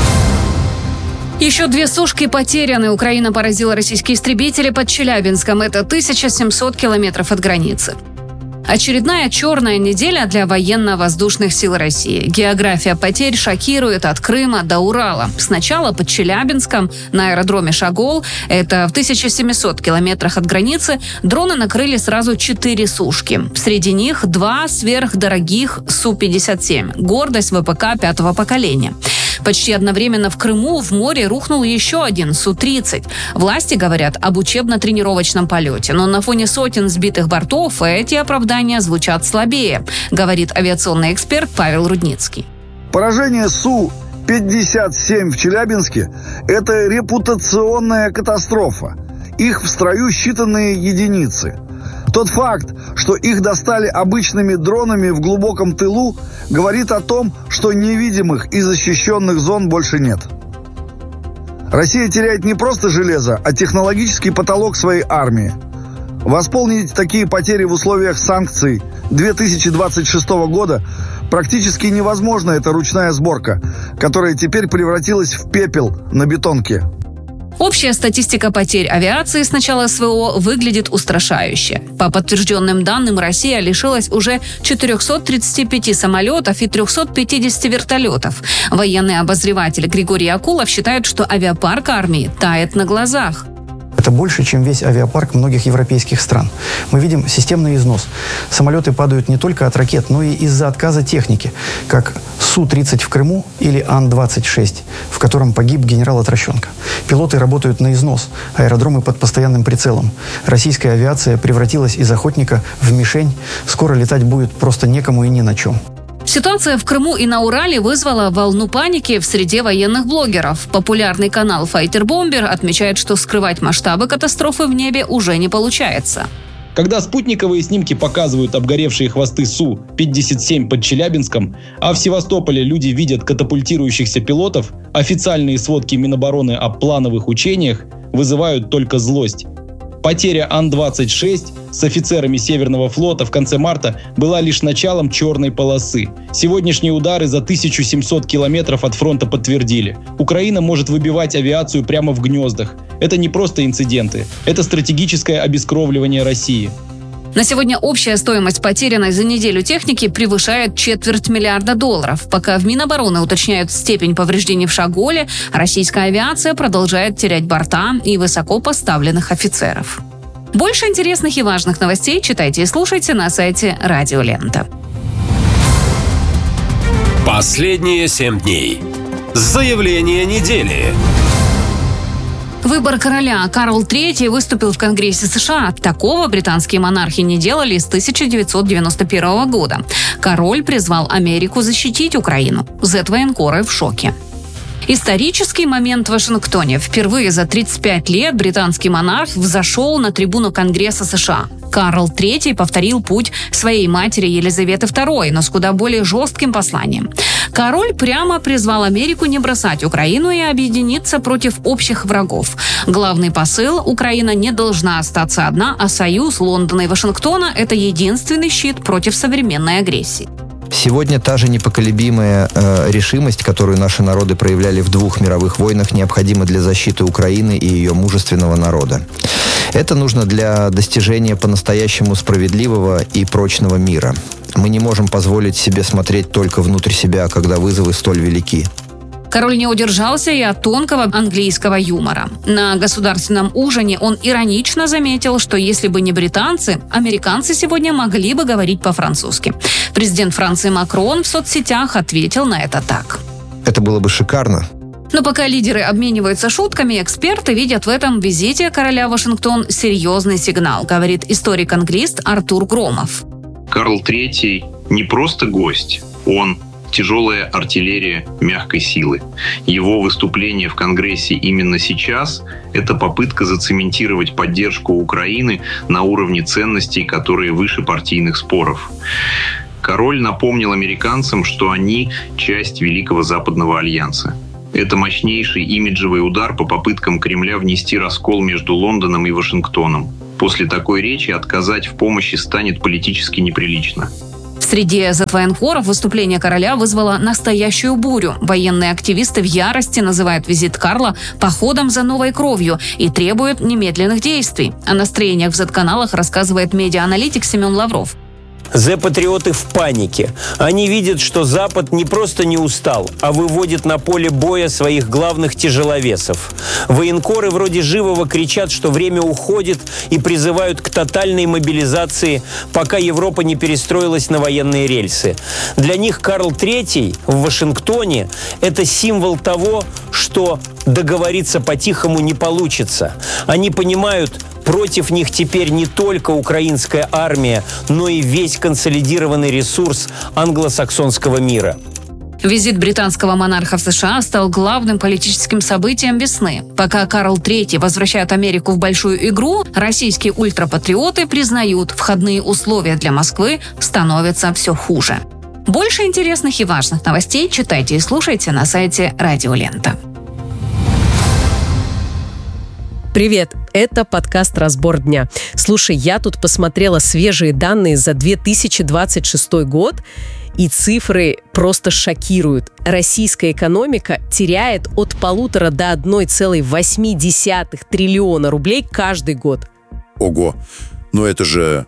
Еще 2 сушки потеряны. Украина поразила российские истребители под Челябинском. Это 1700 километров от границы. Очередная черная неделя для военно-воздушных сил России. География потерь шокирует от Крыма до Урала. Сначала под Челябинском на аэродроме Шагол, это в 1700 километрах от границы, дроны накрыли сразу 4 сушки. Среди них 2 сверхдорогих Су-57, гордость ВПК 5-го поколения. Почти одновременно в Крыму в море рухнул еще один Су-30. Власти говорят об учебно-тренировочном полете, но на фоне сотен сбитых бортов эти оправдания звучат слабее, говорит авиационный эксперт Павел Рудницкий. Поражение Су-57 в Челябинске – это репутационная катастрофа. Их в строю считанные единицы. Тот факт, что их достали обычными дронами в глубоком тылу, говорит о том, что невидимых и защищенных зон больше нет. Россия теряет не просто железо, а технологический потолок своей армии. Восполнить такие потери в условиях санкций 2026 года практически невозможно. Это ручная сборка, которая теперь превратилась в пепел на бетонке. Общая статистика потерь авиации с начала СВО выглядит устрашающе. По подтвержденным данным, Россия лишилась уже 435 самолетов и 350 вертолетов. Военный обозреватель Григорий Акулов считает, что авиапарк армии тает на глазах. Это больше, чем весь авиапарк многих европейских стран. Мы видим системный износ. Самолеты падают не только от ракет, но и из-за отказа техники, как Су-30 в Крыму или Ан-26, в котором погиб генерал Отрощенко. Пилоты работают на износ, аэродромы под постоянным прицелом. Российская авиация превратилась из охотника в мишень. Скоро летать будет просто некому и ни на чем. Ситуация в Крыму и на Урале вызвала волну паники в среде военных блогеров. Популярный канал Fighter Bomber отмечает, что скрывать масштабы катастрофы в небе уже не получается. Когда спутниковые снимки показывают обгоревшие хвосты Су-57 под Челябинском, а в Севастополе люди видят катапультирующихся пилотов, официальные сводки Минобороны о плановых учениях вызывают только злость. Потеря Ан-26 с офицерами Северного флота в конце марта была лишь началом черной полосы. Сегодняшние удары за 1700 километров от фронта подтвердили. Украина может выбивать авиацию прямо в гнездах. Это не просто инциденты, это стратегическое обескровливание России. На сегодня общая стоимость потерянной за неделю техники превышает $250 миллиарда. Пока в Минобороны уточняют степень повреждений в Шаголе, российская авиация продолжает терять борта и высоко поставленных офицеров. Больше интересных и важных новостей читайте и слушайте на сайте Радио Лента. Последние 7 дней. Заявление недели. Выбор короля. Карл III выступил в Конгрессе США. Такого британские монархи не делали с 1991 года. Король призвал Америку защитить Украину. Z-военкоры в шоке. Исторический момент в Вашингтоне. Впервые за 35 лет британский монарх взошел на трибуну Конгресса США. Карл III повторил путь своей матери Елизаветы II, но с куда более жестким посланием. Король прямо призвал Америку не бросать Украину и объединиться против общих врагов. Главный посыл – Украина не должна остаться одна, а союз Лондона и Вашингтона – это единственный щит против современной агрессии. Сегодня та же непоколебимая решимость, которую наши народы проявляли в 2 мировых войнах, необходима для защиты Украины и ее мужественного народа. Это нужно для достижения по-настоящему справедливого и прочного мира. Мы не можем позволить себе смотреть только внутрь себя, когда вызовы столь велики. Король не удержался и от тонкого английского юмора. На государственном ужине он иронично заметил, что если бы не британцы, американцы сегодня могли бы говорить по-французски. Президент Франции Макрон в соцсетях ответил на это так. Это было бы шикарно. Но пока лидеры обмениваются шутками, эксперты видят в этом визите короля в Вашингтон серьезный сигнал, говорит историк-англист Артур Громов. Карл III не просто гость, он тяжелая артиллерия мягкой силы. Его выступление в Конгрессе именно сейчас – это попытка зацементировать поддержку Украины на уровне ценностей, которые выше партийных споров. Король напомнил американцам, что они – часть Великого Западного Альянса. Это мощнейший имиджевый удар по попыткам Кремля внести раскол между Лондоном и Вашингтоном. После такой речи отказать в помощи станет политически неприлично. Среди затвоенкоров выступление короля вызвало настоящую бурю. Военные активисты в ярости называют визит Карла походом за новой кровью и требуют немедленных действий. О настроениях в Z-каналах рассказывает медиа-аналитик Семен Лавров. Зе-патриоты в панике. Они видят, что Запад не просто не устал, а выводит на поле боя своих главных тяжеловесов. Военкоры вроде Живого кричат, что время уходит, и призывают к тотальной мобилизации, пока Европа не перестроилась на военные рельсы. Для них Карл III в Вашингтоне – это символ того, что договориться по-тихому не получится. Они понимают, против них теперь не только украинская армия, но и весь консолидированный ресурс англосаксонского мира. Визит британского монарха в США стал главным политическим событием весны. Пока Карл III возвращает Америку в большую игру, российские ультрапатриоты признают, входные условия для Москвы становятся все хуже. Больше интересных и важных новостей читайте и слушайте на сайте Радио Лента. Привет, это подкаст «Разбор дня». Слушай, я тут посмотрела свежие данные за 2026 год, и цифры просто шокируют. Российская экономика теряет от 1,5 до 1,8 триллиона рублей каждый год. Ого! Но это же...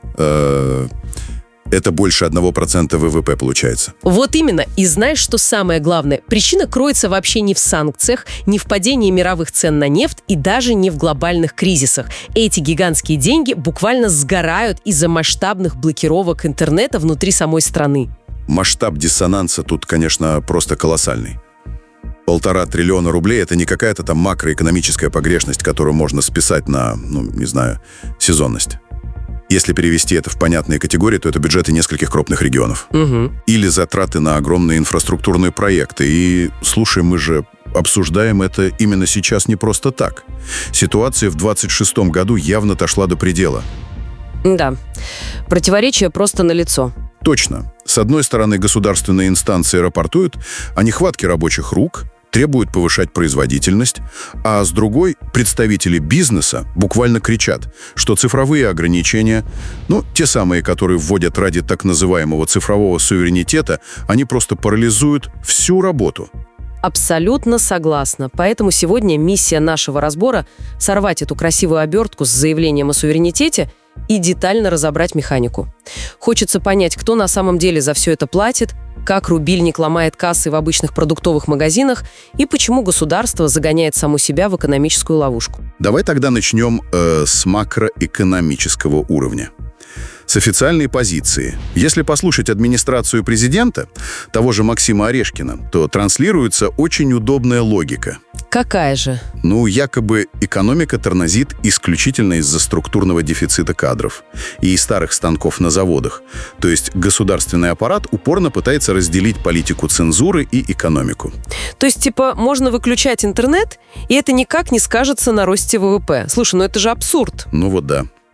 Это больше 1% ВВП получается. Вот именно. И знаешь, что самое главное? Причина кроется вообще не в санкциях, не в падении мировых цен на нефть и даже не в глобальных кризисах. Эти гигантские деньги буквально сгорают из-за масштабных блокировок интернета внутри самой страны. Масштаб диссонанса тут, конечно, просто колоссальный. 1,5 триллиона рублей – это не какая-то там макроэкономическая погрешность, которую можно списать на, сезонность. Если перевести это в понятные категории, то это бюджеты нескольких крупных регионов. Угу. Или затраты на огромные инфраструктурные проекты. И, слушай, мы же обсуждаем это именно сейчас не просто так. Ситуация в 2026 году явно дошла до предела. Да, противоречие просто налицо. Точно. С одной стороны, государственные инстанции рапортуют о нехватке рабочих рук, требуют повышать производительность, а с другой представители бизнеса буквально кричат, что цифровые ограничения, те самые, которые вводят ради так называемого цифрового суверенитета, они просто парализуют всю работу. Абсолютно согласна. Поэтому сегодня миссия нашего разбора – сорвать эту красивую обертку с заявлением о суверенитете и детально разобрать механику. Хочется понять, кто на самом деле за все это платит, как рубильник ломает кассы в обычных продуктовых магазинах и почему государство загоняет саму себя в экономическую ловушку. Давай тогда начнем с макроэкономического уровня. С официальной позиции. Если послушать администрацию президента, того же Максима Орешкина, то транслируется очень удобная логика. Какая же? Якобы экономика тормозит исключительно из-за структурного дефицита кадров и старых станков на заводах. То есть государственный аппарат упорно пытается разделить политику цензуры и экономику. То есть, можно выключать интернет, и это никак не скажется на росте ВВП. Слушай, это же абсурд. Да.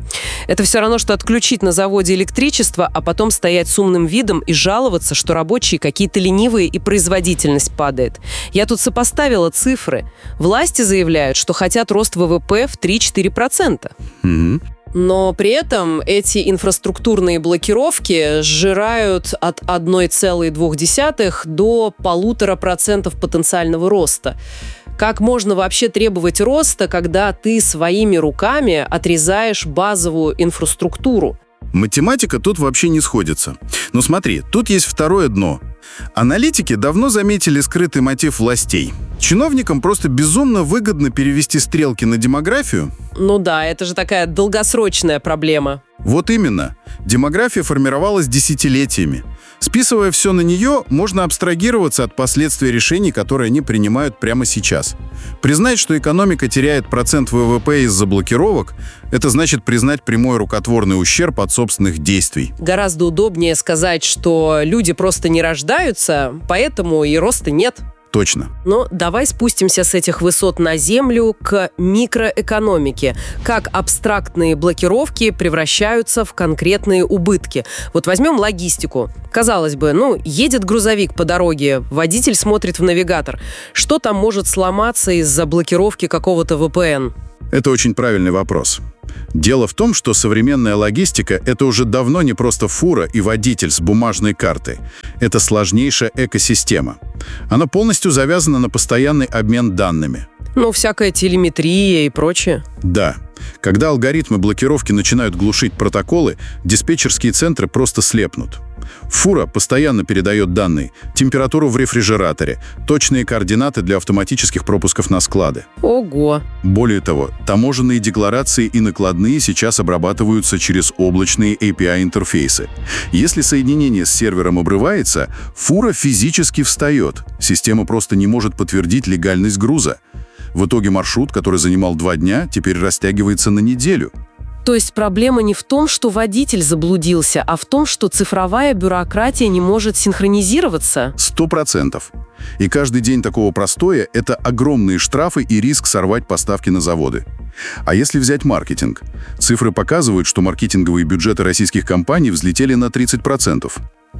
Это все равно, что отключить на заводе электричество, а потом стоять с умным видом и жаловаться, что рабочие какие-то ленивые и производительность падает. Я тут сопоставила цифры. Власти заявляют, что хотят рост ВВП в 3-4%. Но при этом эти инфраструктурные блокировки сжирают от 1,2 до 1,5% потенциального роста. Как можно вообще требовать роста, когда ты своими руками отрезаешь базовую инфраструктуру? Математика тут вообще не сходится. Но смотри, тут есть второе дно. Аналитики давно заметили скрытый мотив властей. Чиновникам просто безумно выгодно перевести стрелки на демографию. Ну да, это же такая долгосрочная проблема. Вот именно. Демография формировалась десятилетиями. Списывая все на нее, можно абстрагироваться от последствий решений, которые они принимают прямо сейчас. Признать, что экономика теряет процент ВВП из-за блокировок, это значит признать прямой рукотворный ущерб от собственных действий. Гораздо удобнее сказать, что люди просто не рождаются, поэтому и роста нет. Точно. Но давай спустимся с этих высот на землю к микроэкономике. Как абстрактные блокировки превращаются в конкретные убытки. Вот возьмем логистику. Казалось бы, едет грузовик по дороге, водитель смотрит в навигатор. Что там может сломаться из-за блокировки какого-то VPN? Это очень правильный вопрос. Дело в том, что современная логистика – это уже давно не просто фура и водитель с бумажной картой. Это сложнейшая экосистема. Она полностью завязана на постоянный обмен данными. Всякая телеметрия и прочее. Да. Когда алгоритмы блокировки начинают глушить протоколы, диспетчерские центры просто слепнут. Фура постоянно передает данные, температуру в рефрижераторе, точные координаты для автоматических пропусков на склады. Ого! Более того, таможенные декларации и накладные сейчас обрабатываются через облачные API-интерфейсы. Если соединение с сервером обрывается, фура физически встает. Система просто не может подтвердить легальность груза. В итоге маршрут, который занимал 2 дня, теперь растягивается на неделю. То есть проблема не в том, что водитель заблудился, а в том, что цифровая бюрократия не может синхронизироваться? 100%. И каждый день такого простоя – это огромные штрафы и риск сорвать поставки на заводы. А если взять маркетинг? Цифры показывают, что маркетинговые бюджеты российских компаний взлетели на 30%.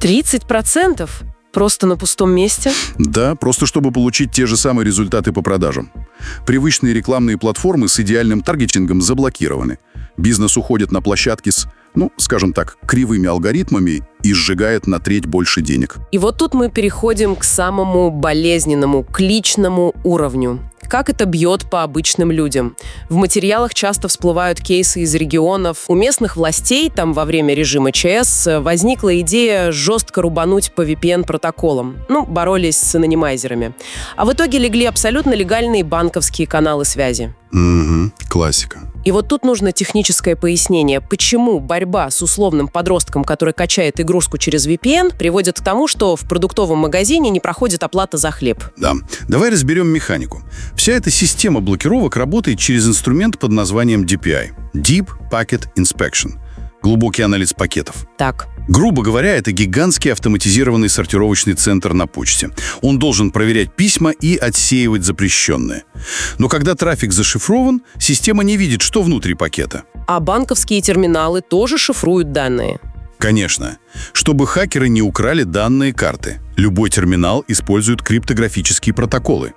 30%? Просто на пустом месте? Да, просто чтобы получить те же самые результаты по продажам. Привычные рекламные платформы с идеальным таргетингом заблокированы. Бизнес уходит на площадки с, скажем так, кривыми алгоритмами и сжигает на треть больше денег. И вот тут мы переходим к самому болезненному, к личному уровню. Как это бьет по обычным людям? В материалах часто всплывают кейсы из регионов. У местных властей, там во время режима ЧС, возникла идея жестко рубануть по VPN-протоколам. Боролись с анонимайзерами. А в итоге легли абсолютно легальные банковские каналы связи. Классика. И вот тут нужно техническое пояснение, почему борьба с условным подростком, который качает игрушку через VPN, приводит к тому, что в продуктовом магазине не проходит оплата за хлеб. Да. Давай разберем механику. Вся эта система блокировок работает через инструмент под названием DPI – Deep Packet Inspection – глубокий анализ пакетов. Так. Грубо говоря, это гигантский автоматизированный сортировочный центр на почте. Он должен проверять письма и отсеивать запрещенные. Но когда трафик зашифрован, система не видит, что внутри пакета. А банковские терминалы тоже шифруют данные? Конечно. Чтобы хакеры не украли данные карты. Любой терминал использует криптографические протоколы.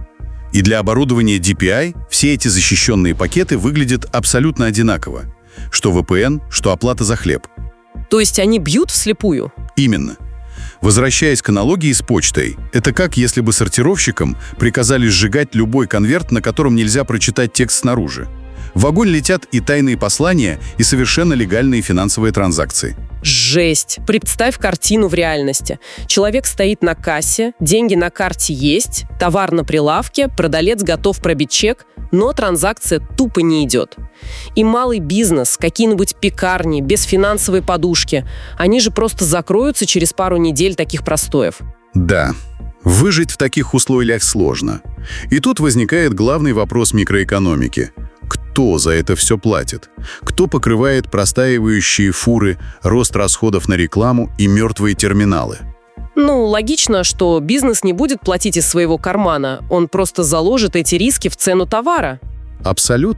И для оборудования DPI все эти защищенные пакеты выглядят абсолютно одинаково. Что VPN, что оплата за хлеб. То есть они бьют вслепую? Именно. Возвращаясь к аналогии с почтой, это как если бы сортировщикам приказали сжигать любой конверт, на котором нельзя прочитать текст снаружи. В огонь летят и тайные послания, и совершенно легальные финансовые транзакции. Жесть! Представь картину в реальности. Человек стоит на кассе, деньги на карте есть, товар на прилавке, продавец готов пробить чек, но транзакция тупо не идет. И малый бизнес, какие-нибудь пекарни, без финансовой подушки, они же просто закроются через пару недель таких простоев. Да. Выжить в таких условиях сложно. И тут возникает главный вопрос микроэкономики. Кто за это все платит? Кто покрывает простаивающие фуры, рост расходов на рекламу и мертвые терминалы? Логично, что бизнес не будет платить из своего кармана. Он просто заложит эти риски в цену товара. Абсолютно.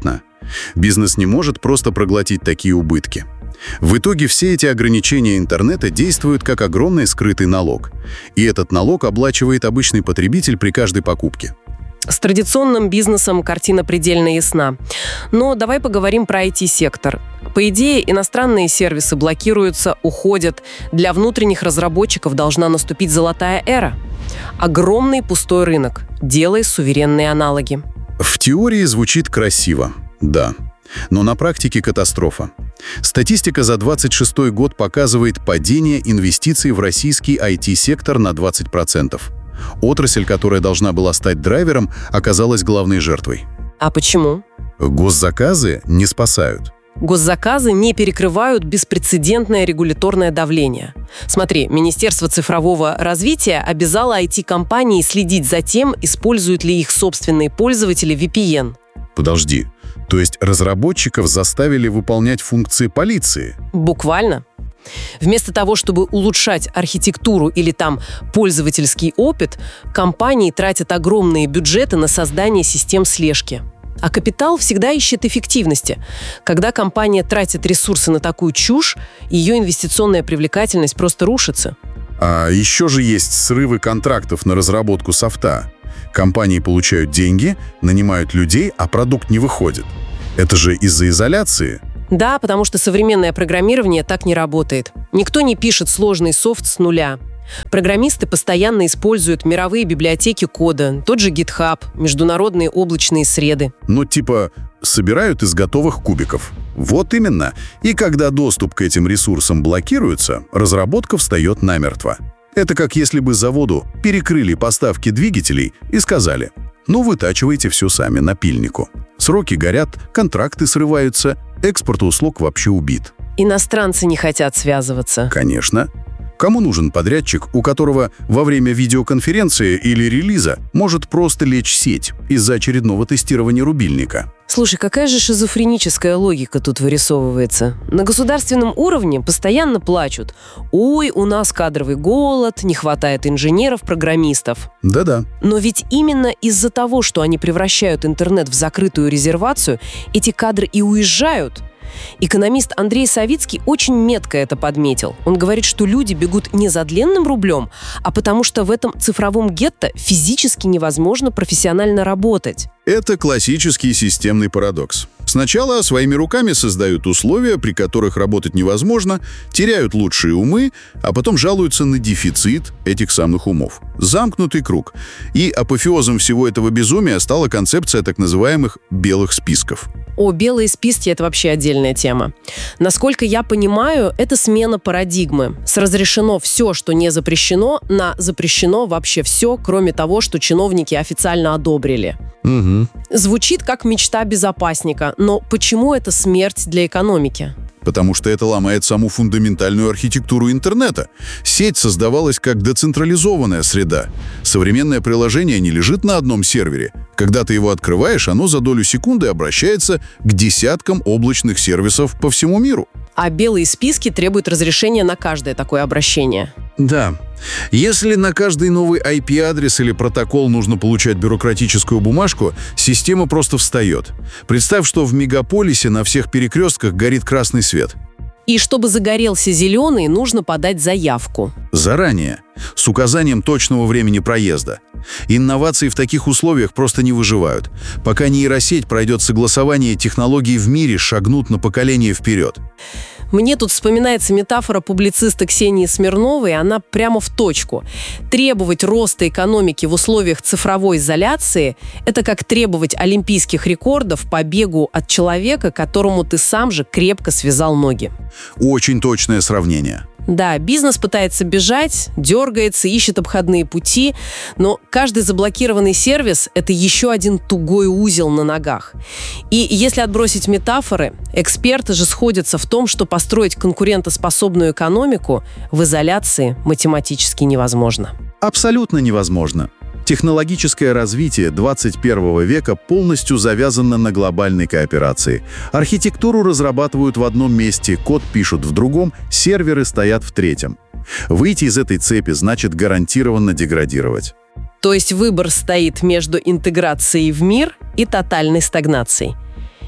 Бизнес не может просто проглотить такие убытки. В итоге все эти ограничения интернета действуют как огромный скрытый налог. И этот налог оплачивает обычный потребитель при каждой покупке. С традиционным бизнесом картина предельно ясна. Но давай поговорим про IT-сектор. По идее, иностранные сервисы блокируются, уходят. Для внутренних разработчиков должна наступить золотая эра. Огромный пустой рынок. Делай суверенные аналоги. В теории звучит красиво, да. Но на практике катастрофа. Статистика за 2026 год показывает падение инвестиций в российский IT-сектор на 20%. Отрасль, которая должна была стать драйвером, оказалась главной жертвой. А почему? Госзаказы не спасают. Госзаказы не перекрывают беспрецедентное регуляторное давление. Смотри, Министерство цифрового развития обязало IT-компании следить за тем, используют ли их собственные пользователи VPN. Подожди, то есть разработчиков заставили выполнять функции полиции? Буквально. Вместо того, чтобы улучшать архитектуру или там пользовательский опыт, компании тратят огромные бюджеты на создание систем слежки. А капитал всегда ищет эффективности. Когда компания тратит ресурсы на такую чушь, ее инвестиционная привлекательность просто рушится. А еще же есть срывы контрактов на разработку софта. Компании получают деньги, нанимают людей, а продукт не выходит. Это же из-за изоляции? Да, потому что современное программирование так не работает. Никто не пишет сложный софт с нуля. Программисты постоянно используют мировые библиотеки кода, тот же GitHub, международные облачные среды. Ну, типа, собирают из готовых кубиков. Вот именно. И когда доступ к этим ресурсам блокируется, разработка встает намертво. Это как если бы заводу перекрыли поставки двигателей и сказали: ну, вытачивайте все сами напильнику. Сроки горят, контракты срываются, экспорт услуг вообще убит. Иностранцы не хотят связываться. Конечно. Кому нужен подрядчик, у которого во время видеоконференции или релиза может просто лечь сеть из-за очередного тестирования рубильника? Слушай, какая же шизофреническая логика тут вырисовывается. На государственном уровне постоянно плачут: ой, у нас кадровый голод, не хватает инженеров, программистов. Да-да. Но ведь именно из-за того, что они превращают интернет в закрытую резервацию, эти кадры и уезжают. Экономист Андрей Савицкий очень метко это подметил. Он говорит, что люди бегут не за длинным рублем, а потому что в этом цифровом гетто физически невозможно профессионально работать. Это классический системный парадокс. Сначала своими руками создают условия, при которых работать невозможно, теряют лучшие умы, а потом жалуются на дефицит этих самых умов. Замкнутый круг. И апофеозом всего этого безумия стала концепция так называемых «белых списков». О, белые списки – это вообще отдельная тема. Насколько я понимаю, это смена парадигмы. С разрешено все, что не запрещено, на запрещено вообще все, кроме того, что чиновники официально одобрили. Угу. Звучит как мечта безопасника, но почему это смерть для экономики? Потому что это ломает саму фундаментальную архитектуру интернета. Сеть создавалась как децентрализованная среда. Современное приложение не лежит на одном сервере. Когда ты его открываешь, оно за долю секунды обращается к десяткам облачных сервисов по всему миру. А белые списки требуют разрешения на каждое такое обращение. Да. Если на каждый новый IP-адрес или протокол нужно получать бюрократическую бумажку, система просто встает. Представь, что в мегаполисе на всех перекрестках горит красный свет. И чтобы загорелся зеленый, нужно подать заявку. Заранее, с указанием точного времени проезда. Инновации в таких условиях просто не выживают. Пока нейросеть пройдет согласование, технологий в мире шагнут на поколение вперед. Мне тут вспоминается метафора публициста Ксении Смирновой, она прямо в точку. Требовать роста экономики в условиях цифровой изоляции – это как требовать олимпийских рекордов по бегу от человека, которому ты сам же крепко связал ноги. Очень точное сравнение. Да, бизнес пытается бежать, дергается, ищет обходные пути, но каждый заблокированный сервис – это еще один тугой узел на ногах. И если отбросить метафоры, эксперты же сходятся в том, что построить конкурентоспособную экономику в изоляции математически невозможно. Абсолютно невозможно. Технологическое развитие 21 века полностью завязано на глобальной кооперации. Архитектуру разрабатывают в одном месте, код пишут в другом, серверы стоят в третьем. Выйти из этой цепи значит гарантированно деградировать. То есть выбор стоит между интеграцией в мир и тотальной стагнацией.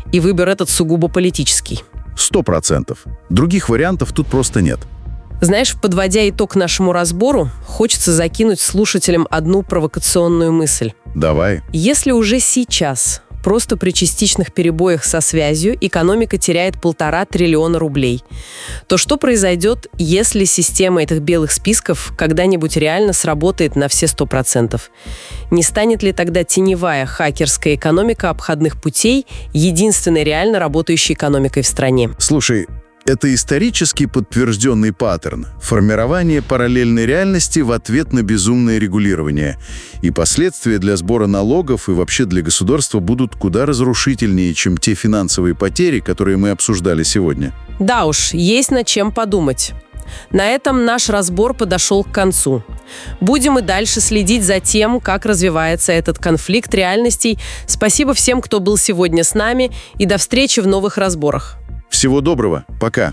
И выбор этот сугубо политический. 100%. Других вариантов тут просто нет. Знаешь, подводя итог нашему разбору, хочется закинуть слушателям одну провокационную мысль. Давай. Если уже сейчас, просто при частичных перебоях со связью, экономика теряет 1,5 триллиона рублей, то что произойдет, если система этих белых списков когда-нибудь реально сработает на все 100%? Не станет ли тогда теневая хакерская экономика обходных путей единственной реально работающей экономикой в стране? Слушай, это исторически подтвержденный паттерн – формирование параллельной реальности в ответ на безумное регулирование. И последствия для сбора налогов и вообще для государства будут куда разрушительнее, чем те финансовые потери, которые мы обсуждали сегодня. Да уж, есть над чем подумать. На этом наш разбор подошел к концу. Будем и дальше следить за тем, как развивается этот конфликт реальностей. Спасибо всем, кто был сегодня с нами, и до встречи в новых разборах. Всего доброго. Пока.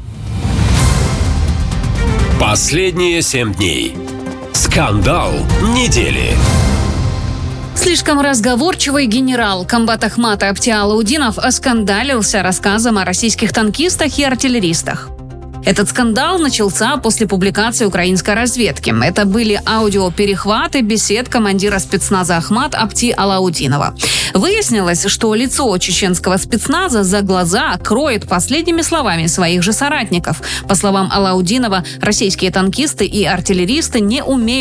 Последние 7 дней. Скандал недели. Слишком разговорчивый генерал комбат Ахмата Апти Алаудинов оскандалился рассказом о российских танкистах и артиллеристах. Этот скандал начался после публикации украинской разведки. Это были аудиоперехваты бесед командира спецназа Ахмат Апти Алаудинова. Выяснилось, что лицо чеченского спецназа за глаза кроет последними словами своих же соратников. По словам Алаудинова, российские танкисты и артиллеристы не умеют